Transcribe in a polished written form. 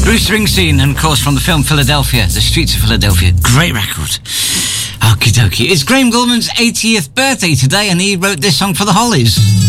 Bruce Springsteen, and of course from the film Philadelphia, The Streets of Philadelphia. Great record. Okie dokie. It's Graham Gouldman's 80th birthday today, and he wrote this song for the Hollies.